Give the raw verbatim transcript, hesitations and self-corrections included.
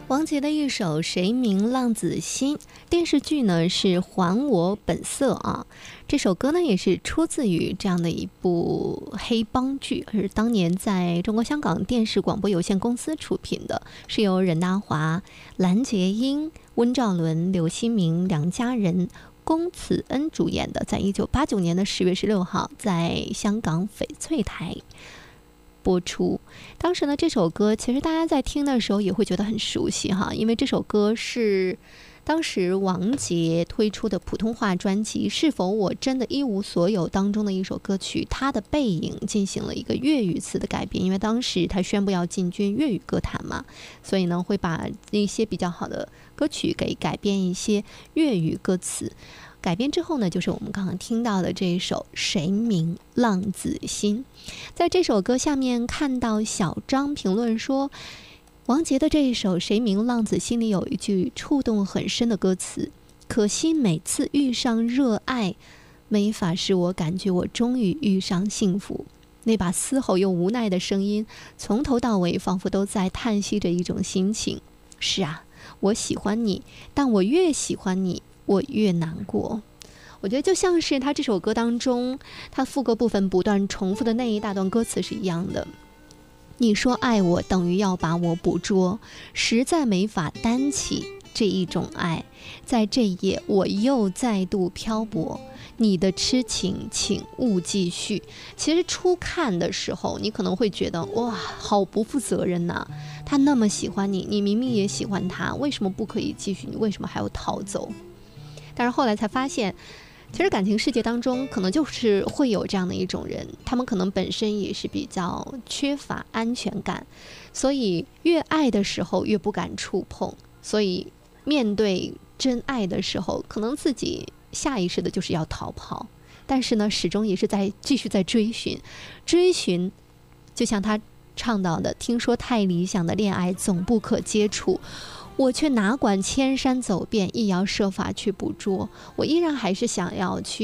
王杰的一首《谁明浪子心》，电视剧呢是《还我本色》啊。这首歌呢也是出自于这样的一部黑帮剧，是当年在中国香港电视广播有限公司出品的，是由任达华、蓝洁瑛、温兆伦、刘锡明、梁家仁、龚慈恩主演的，在一九八九年的十月十六号在香港翡翠台播出。当时呢，这首歌其实大家在听的时候也会觉得很熟悉哈，因为这首歌是当时王杰推出的普通话专辑《是否我真的一无所有》当中的一首歌曲，他的背影进行了一个粤语词的改编，因为当时他宣布要进军粤语歌坛嘛，所以呢会把一些比较好的歌曲给改编一些粤语歌词。改编之后呢，就是我们刚刚听到的这一首《谁明浪子心》。在这首歌下面看到小张评论说，王杰的这一首《谁明浪子心》里有一句触动很深的歌词，可惜每次遇上热爱，没法使我感觉我终于遇上幸福。那把嘶吼又无奈的声音，从头到尾仿佛都在叹息着一种心情。是啊，我喜欢你，但我越喜欢你，我越难过。我觉得就像是他这首歌当中，他副歌部分不断重复的那一大段歌词是一样的。你说爱我等于要把我捕捉，实在没法担起这一种爱，在这夜我又再度漂泊，你的痴情请勿继续。其实初看的时候你可能会觉得哇，好不负责任呐、啊！他那么喜欢你，你明明也喜欢他，为什么不可以继续？你为什么还要逃走？但是后来才发现，其实感情世界当中可能就是会有这样的一种人，他们可能本身也是比较缺乏安全感，所以越爱的时候越不敢触碰，所以面对真爱的时候可能自己下意识的就是要逃跑，但是呢始终也是在继续在追寻追寻就像他唱到的，听说太理想的恋爱总不可接触，我却哪管千山走遍，亦要设法去捕捉。我依然还是想要去